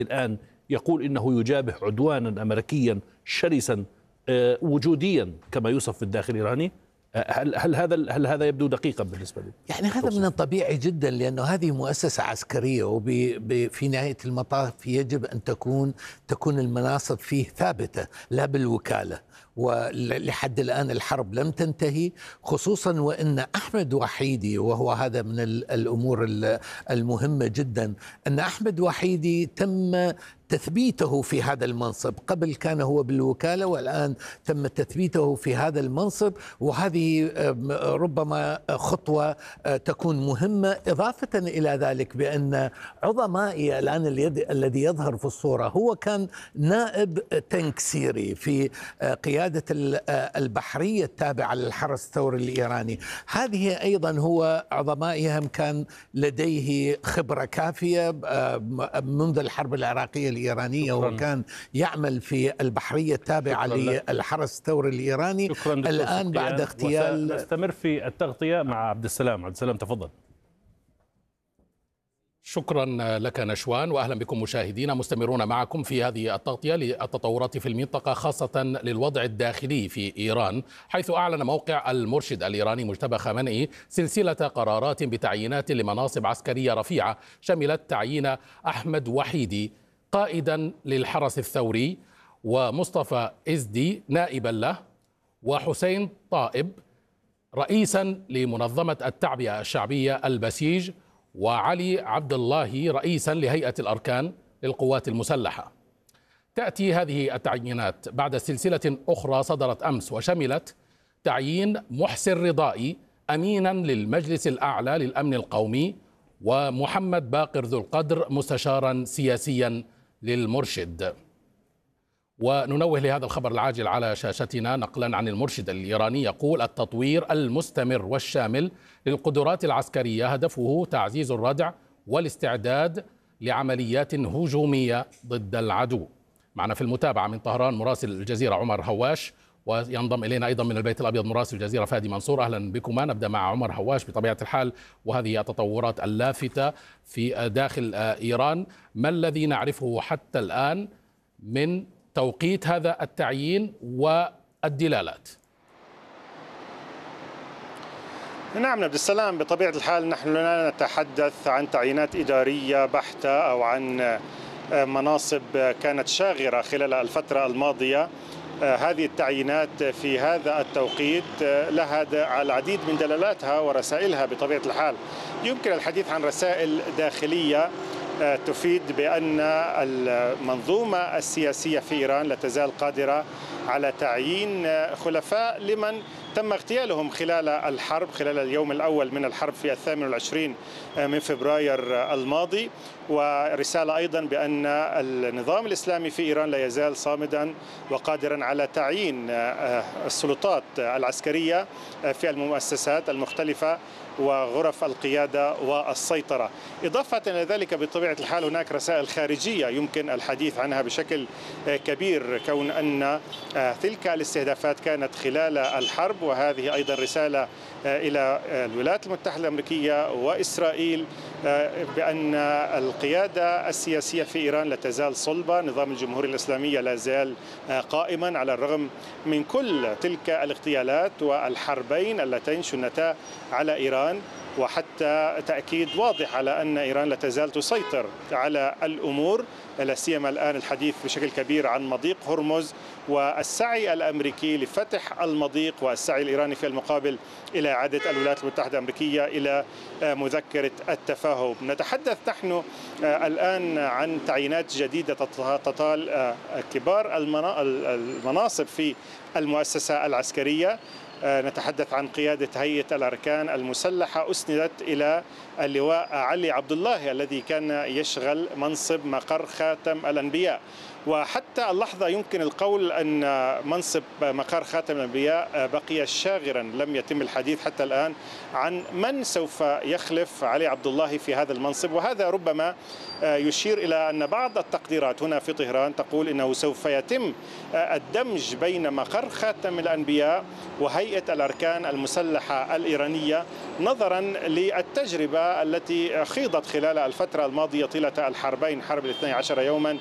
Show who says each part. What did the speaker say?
Speaker 1: الآن يقول إنه يجابه عدوانا أمريكيا شرسا وجوديا كما يوصف في الداخل الإيراني. هل هذا يبدو دقيقا بالنسبة لي؟
Speaker 2: يعني هذا من الطبيعي جدا، لأنه هذه مؤسسة عسكرية، وفي نهاية المطاف يجب أن تكون المناصب فيه ثابتة لا بالوكالة. ولحد الآن الحرب لم تنتهي، خصوصا وأن أحمد وحيدي، وهو هذا من الأمور المهمة جدا، أن أحمد وحيدي تم تثبيته في هذا المنصب. قبل كان هو بالوكالة، والآن تم تثبيته في هذا المنصب، وهذه ربما خطوة تكون مهمة. إضافة إلى ذلك بأن عظمائي الآن الذي يظهر في الصورة هو كان نائب تنكسيري في قيادة البحرية التابعة للحرس الثوري الإيراني. هذه أيضا هو عظمائهم كان لديه خبرة كافية منذ الحرب العراقية الإيرانية، وكان يعمل في البحرية التابعة للحرس الثوري الإيراني. الآن بعد اغتيال
Speaker 1: نستمر في التغطية مع عبد السلام. تفضل.
Speaker 3: شكرا لك نشوان، وأهلا بكم مشاهدينا. مستمرون معكم في هذه التغطية للتطورات في المنطقة، خاصة للوضع الداخلي في إيران، حيث أعلن موقع المرشد الإيراني مجتبى خامنئي سلسلة قرارات بتعيينات لمناصب عسكرية رفيعة، شملت تعيين أحمد وحيدي قائدا للحرس الثوري، ومصطفى إزدي نائبا له، وحسين طائب رئيسا لمنظمة التعبئة الشعبية البسيج، وعلي عبد الله رئيسا لهيئة الأركان للقوات المسلحة. تأتي هذه التعيينات بعد سلسلة أخرى صدرت أمس، وشملت تعيين محسن رضائي أمينا للمجلس الأعلى للأمن القومي، ومحمد باقر ذو القدر مستشارا سياسيا للمرشد. وننوه لهذا الخبر العاجل على شاشتنا نقلا عن المرشد الإيراني، يقول: التطوير المستمر والشامل للقدرات العسكرية هدفه تعزيز الردع والاستعداد لعمليات هجومية ضد العدو. معنا في المتابعة من طهران مراسل الجزيرة عمر هواش، وينضم إلينا أيضا من البيت الأبيض مراسل الجزيرة فادي منصور. أهلا بكما. نبدأ مع عمر هواش بطبيعة الحال، وهذه التطورات اللافتة في داخل إيران. ما الذي نعرفه حتى الآن من توقيت هذا التعيين والدلالات؟
Speaker 4: نعم عبد السلام، بطبيعة الحال نحن لا نتحدث عن تعيينات إدارية بحتة أو عن مناصب كانت شاغرة خلال الفترة الماضية. هذه التعيينات في هذا التوقيت لها العديد من دلالاتها ورسائلها. بطبيعة الحال يمكن الحديث عن رسائل داخلية تفيد بأن المنظومة السياسية في إيران لا تزال قادرة على تعيين خلفاء لمن تم اغتيالهم خلال الحرب، خلال اليوم الأول من الحرب في 28 من فبراير الماضي. ورسالة أيضا بأن النظام الإسلامي في إيران لا يزال صامدا وقادرا على تعيين السلطات العسكرية في المؤسسات المختلفة وغرف القيادة والسيطرة. إضافة إلى ذلك بطبيعة الحال هناك رسائل خارجية يمكن الحديث عنها بشكل كبير، كون أن تلك الاستهدافات كانت خلال الحرب، وهذه أيضا رسالة إلى الولايات المتحدة الأمريكية وإسرائيل بأن القيادة السياسية في إيران لا تزال صلبة. نظام الجمهورية الإسلامية لا زال قائما على الرغم من كل تلك الاغتيالات والحربين اللتين شنتا على إيران، وحتى تأكيد واضح على أن إيران لا تزال تسيطر على الأمور، لا سيما الآن الحديث بشكل كبير عن مضيق هرمز والسعي الأمريكي لفتح المضيق، والسعي الإيراني في المقابل إلى إعادة الولايات المتحدة الأمريكية إلى مذكرة التفاهم. نتحدث نحن الآن عن تعيينات جديدة تطال كبار المناصب في المؤسسة العسكرية. نتحدث عن قيادة هيئة الأركان المسلحة أسندت إلى اللواء علي عبد الله الذي كان يشغل منصب مقر خاتم الأنبياء. وحتى اللحظة يمكن القول أن منصب مقر خاتم الأنبياء بقي شاغرا، لم يتم الحديث حتى الآن عن من سوف يخلف علي عبد الله في هذا المنصب. وهذا ربما يشير إلى أن بعض التقديرات هنا في طهران تقول إنه سوف يتم الدمج بين مقر خاتم الأنبياء وهيئة هيئة الأركان المسلحة الإيرانية نظرا للتجربة التي خيضت خلال الفترة الماضية طيلة الحربين، حرب 12 يوما